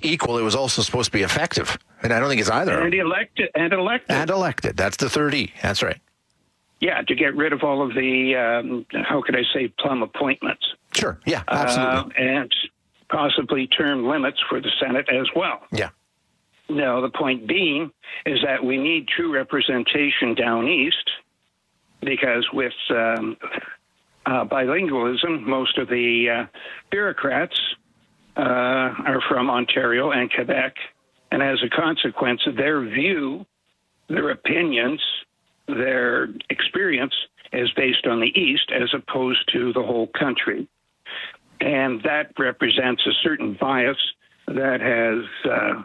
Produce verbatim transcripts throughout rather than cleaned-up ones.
equal, it was also supposed to be effective. And I don't think it's either. And elected. And elected. And elected. That's the third E. That's right. Yeah, to get rid of all of the, um, how could I say, plum appointments. Sure. Yeah, absolutely. Uh, and possibly term limits for the Senate as well. Yeah. No, the point being is that we need true representation down east, because with um, uh, bilingualism, most of the uh, bureaucrats uh, are from Ontario and Quebec, and as a consequence, their view, their opinions, their experience is based on the East as opposed to the whole country. And that represents a certain bias that has uh,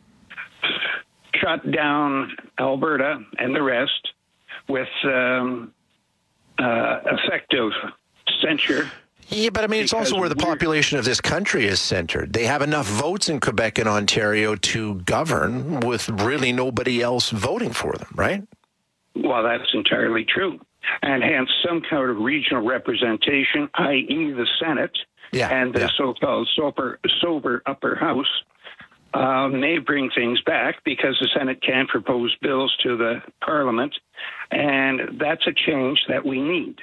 shut down Alberta and the rest with um, uh, effective censure. Yeah, but I mean, it's also where the population of this country is centered. They have enough votes in Quebec and Ontario to govern with really nobody else voting for them, right? Well, that's entirely true. And hence some kind of regional representation, that is the Senate yeah, and the yeah. so-called sober, sober upper house, uh, may bring things back because the Senate can propose bills to the Parliament. And that's a change that we need.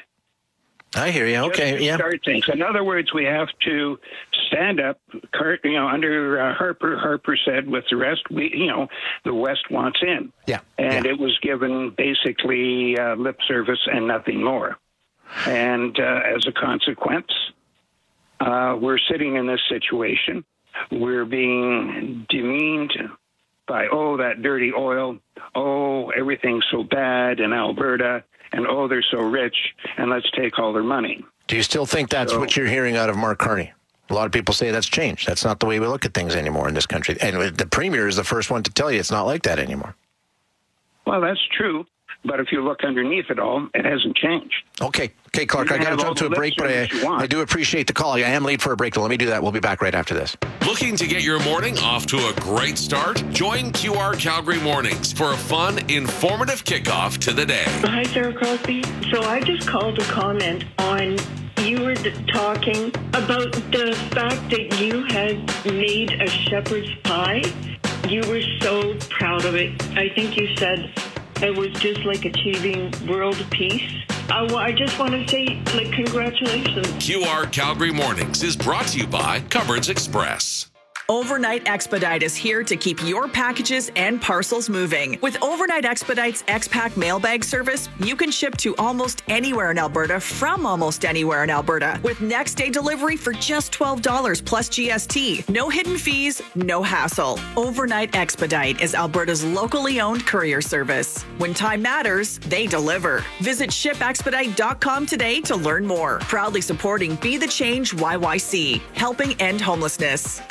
I hear you. Okay, Just to yeah. Start things. In other words, we have to stand up. You know, under uh, Harper, Harper said, with the rest, we, you know, the West wants in. Yeah, and yeah. it was given basically uh, lip service and nothing more. And uh, as a consequence, uh, we're sitting in this situation. We're being demeaned by, oh, that dirty oil. Oh, everything's so bad in Alberta. And, oh, they're so rich, and let's take all their money. Do you still think that's so, what you're hearing out of Mark Carney? A lot of people say that's changed. That's not the way we look at things anymore in this country. And the Premier is the first one to tell you it's not like that anymore. Well, that's true. But if you look underneath it all, it hasn't changed. Okay. Okay, Clark, I got to jump to a break, but I, I do appreciate the call. I am late for a break, so let me do that. We'll be back right after this. Looking to get your morning off to a great start? Join Q R Calgary Mornings for a fun, informative kickoff to the day. Hi, Sarah Crosby. So I just called to comment on you were talking about the fact that you had made a shepherd's pie. You were so proud of it. I think you said it was just like achieving world peace. I, I just want to say, like, congratulations. Q R Calgary Mornings is brought to you by Cupboards Express. Overnight Expedite is here to keep your packages and parcels moving. With Overnight Expedite's X-Pack mailbag service, you can ship to almost anywhere in Alberta from almost anywhere in Alberta with next day delivery for just twelve dollars plus G S T. No hidden fees, no hassle. Overnight Expedite is Alberta's locally owned courier service. When time matters, they deliver. Visit ship expedite dot com today to learn more. Proudly supporting Be the Change Y Y C, helping end homelessness.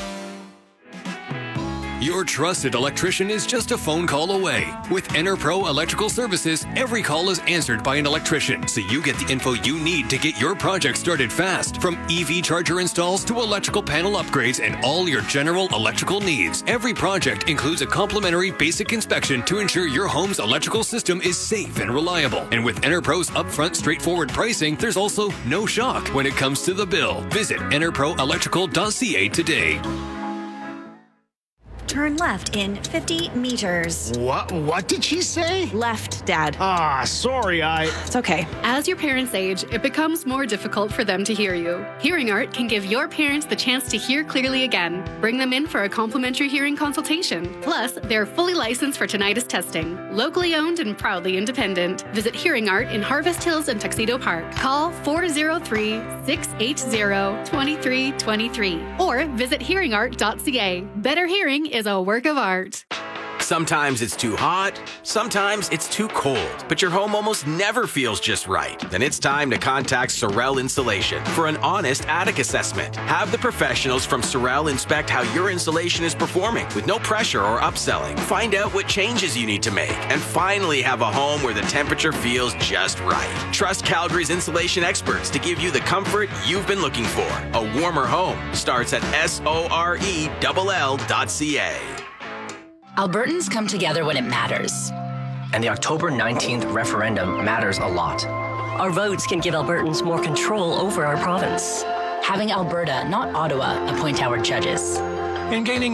Your trusted electrician is just a phone call away. With EnerPro Electrical Services, every call is answered by an electrician, so you get the info you need to get your project started fast. From E V charger installs to electrical panel upgrades and all your general electrical needs, every project includes a complimentary basic inspection to ensure your home's electrical system is safe and reliable. And with EnerPro's upfront, straightforward pricing, there's also no shock when it comes to the bill. Visit ener pro electrical dot c a today. Turn left in fifty meters. What? What did she say? Left, Dad. Ah, sorry, I... It's okay. As your parents age, it becomes more difficult for them to hear you. Hearing Art can give your parents the chance to hear clearly again. Bring them in for a complimentary hearing consultation. Plus, they're fully licensed for tinnitus testing. Locally owned and proudly independent. Visit Hearing Art in Harvest Hills and Tuxedo Park. Call four oh three, six eight zero, two three two three or visit hearing art dot c a. Better hearing is a work of art. Sometimes it's too hot, sometimes it's too cold, but your home almost never feels just right. Then it's time to contact Sorel Insulation for an honest attic assessment. Have the professionals from Sorel inspect how your insulation is performing with no pressure or upselling. Find out what changes you need to make and finally have a home where the temperature feels just right. Trust Calgary's insulation experts to give you the comfort you've been looking for. A warmer home starts at S O R E L L dot C A. Albertans come together when it matters. And the October nineteenth referendum matters a lot. Our votes can give Albertans more control over our province. Having Alberta, not Ottawa, appoint our judges. And gaining